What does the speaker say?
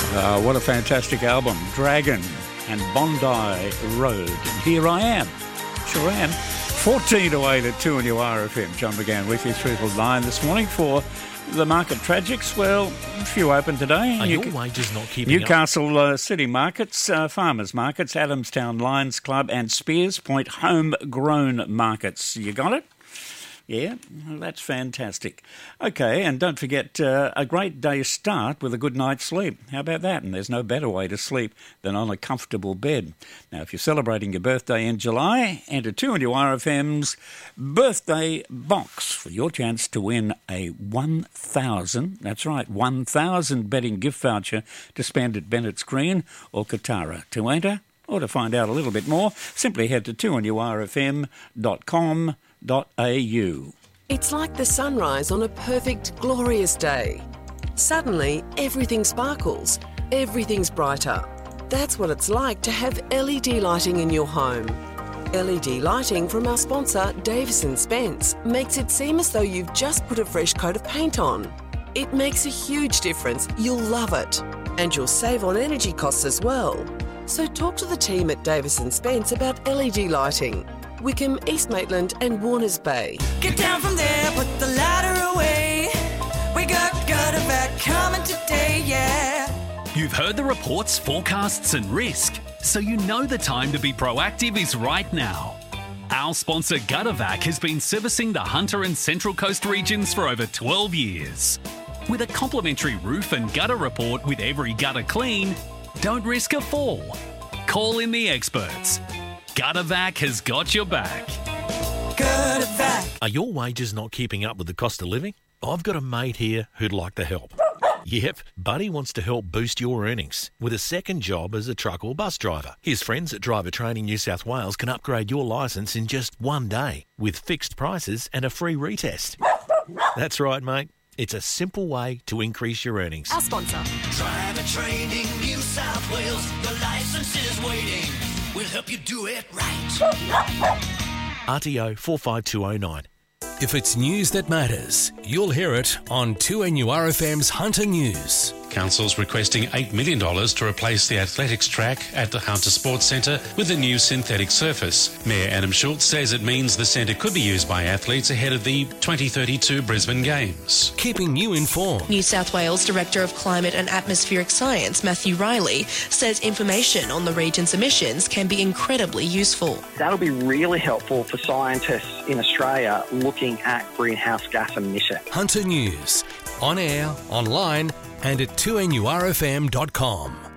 What a fantastic album. Dragon and Bondi Road. And here I am. Sure am. 14 to 8 at 2 on your RFM. John McGann with you through till 9 this morning for the Market Tragics. Well, a few open today. Are your wages not keeping up? Newcastle City Markets, Farmers Markets, Adamstown Lions Club and Spears Point Homegrown Markets. You got it? Yeah, that's fantastic. Okay, and don't forget a great day's start with a good night's sleep. How about that? And there's no better way to sleep than on a comfortable bed. Now, if you're celebrating your birthday in July, enter 2 on your RFM's birthday box for your chance to win a 1,000, that's right, 1,000 betting gift voucher to spend at Bennett's Green or Katara. To enter or to find out a little bit more, simply head to 2onyourfm.com.au. It's like the sunrise on a perfect, glorious day. Suddenly, everything sparkles. Everything's brighter. That's what it's like to have LED lighting in your home. LED lighting from our sponsor, Davis & Spence, makes it seem as though you've just put a fresh coat of paint on. It makes a huge difference. You'll love it. And you'll save on energy costs as well. So talk to the team at Davis & Spence about LED lighting. Wickham, East Maitland and Warners Bay. Get down from there, put the ladder away. We got gutter vac coming today, yeah. You've heard the reports, forecasts and risk, so you know the time to be proactive is right now. Our sponsor Guttervac has been servicing the Hunter and Central Coast regions for over 12 years. With a complimentary roof and gutter report with every gutter clean, don't risk a fall. Call in the experts. Guttervac has got your back. Guttervac. Are your wages not keeping up with the cost of living? I've got a mate here who'd like to help. Yep, Buddy wants to help boost your earnings with a second job as a truck or bus driver. His friends at Driver Training New South Wales can upgrade your licence in just one day with fixed prices and a free retest. That's right, mate. It's a simple way to increase your earnings. Our sponsor. Driver Training New South Wales. Your licence is waiting. We'll help you do it right. RTO 45209. If it's news that matters, you'll hear it on 2NURFM's Hunter News. Council's requesting $8 million to replace the athletics track at the Hunter Sports Centre with a new synthetic surface. Mayor Adam Schultz says it means the centre could be used by athletes ahead of the 2032 Brisbane Games. Keeping you informed. New South Wales Director of Climate and Atmospheric Science, Matthew Riley, says information on the region's emissions can be incredibly useful. That'll be really helpful for scientists in Australia looking at greenhouse gas emissions. Hunter News. On air, online, and at 2NURFM.com.